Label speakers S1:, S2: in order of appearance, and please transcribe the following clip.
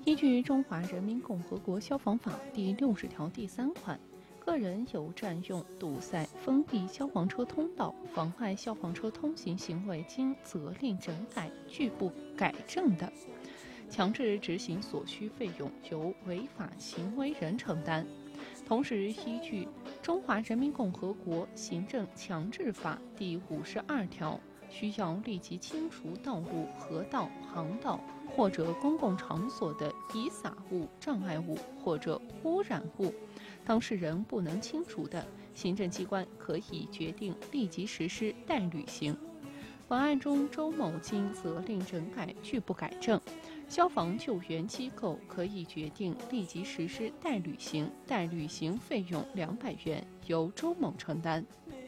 S1: 依据《中华人民共和国消防法》第60条第3款，个人有占用、堵塞、封闭消防车通道、妨碍消防车通行行为，经责令整改拒不改正的，强制执行所需费用由违法行为人承担。同时，依据《中华人民共和国行政强制法》第52条，需要立即清除道路、河道、航道或者公共场所的遗撒物、障碍物或者污染物，当事人不能清除的，行政机关可以决定立即实施代履行。本案中，周某经责令整改拒不改正，消防救援机构可以决定立即实施代履行，代履行费用200元，由周某承担。